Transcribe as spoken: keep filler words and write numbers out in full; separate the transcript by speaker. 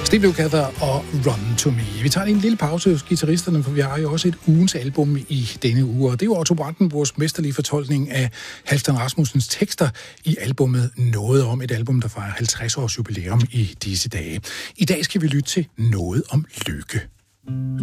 Speaker 1: Steve Lukather og Run to Me. Vi tager en lille pause hos guitaristerne, for vi har jo også et ugens album i denne uge, og det er jo Otto Brandenburgs mesterlige fortolkning af Halfdan Rasmussens tekster i albummet Noget om, et album, der fejrer halvtreds års jubilæum i disse dage. I dag skal vi lytte til Noget om lykke.